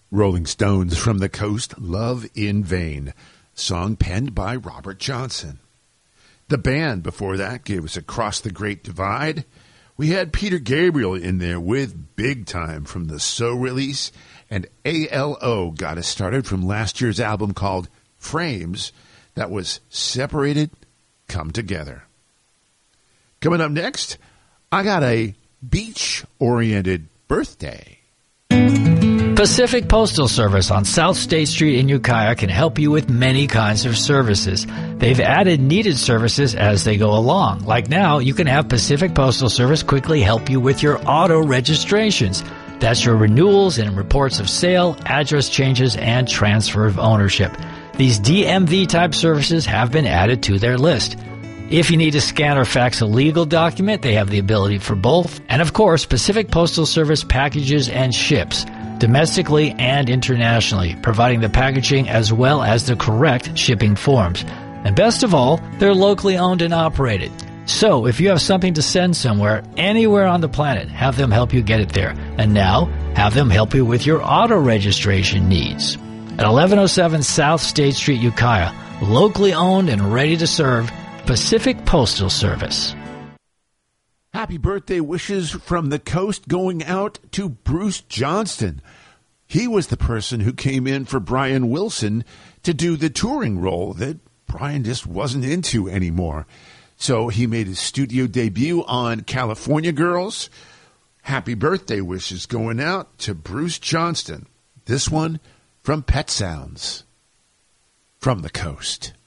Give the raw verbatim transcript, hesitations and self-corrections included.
Rolling Stones from the Coast, Love in Vain, song penned by Robert Johnson. The band before that gave us Across the Great Divide. We had Peter Gabriel in there with Big Time from the So release, and A L O got us started from last year's album called Frames. That was Separated, Come Together. Coming up next, I got a beach-oriented birthday. Pacific Postal Service on South State Street in Ukiah can help you with many kinds of services. They've added needed services as they go along. Like now, you can have Pacific Postal Service quickly help you with your auto registrations. That's your renewals and reports of sale, address changes, and transfer of ownership. These D M V-type services have been added to their list. If you need to scan or fax a legal document, they have the ability for both. And of course, Pacific Postal Service packages and ships, domestically and internationally, providing the packaging as well as the correct shipping forms. And best of all, they're locally owned and operated. So if you have something to send somewhere, anywhere on the planet, have them help you get it there. And now, have them help you with your auto registration needs. At eleven oh seven South State Street, Ukiah, locally owned and ready to serve, Pacific Postal Service. Happy birthday wishes from the Coast going out to Bruce Johnston. He was the person who came in for Brian Wilson to do the touring role that Brian just wasn't into anymore. So he made his studio debut on California Girls. Happy birthday wishes going out to Bruce Johnston. This one from Pet Sounds from the Coast.